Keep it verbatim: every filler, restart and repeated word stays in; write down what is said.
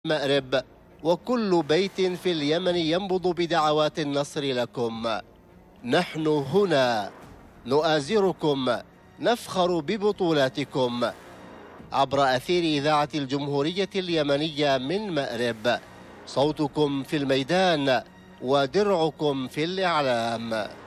المأرب، وكل بيت في اليمن ينبض بدعوات النصر لكم. نحن هنا نؤازركم، نفخر ببطولاتكم. عبر أثير إذاعة الجمهورية اليمنية من مأرب، صوتكم في الميدان ودرعكم في الإعلام.